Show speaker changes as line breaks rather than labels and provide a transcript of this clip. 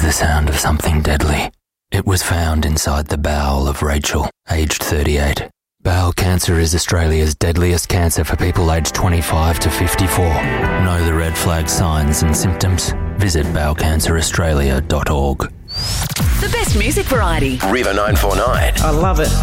the sound of something deadly. It was found inside the bowel of Rachel, aged 38. Bowel cancer is Australia's deadliest cancer for people aged 25 to 54. Know the red flag signs and symptoms? Visit bowelcanceraustralia.org.
The best music variety.
River 949.
I love it.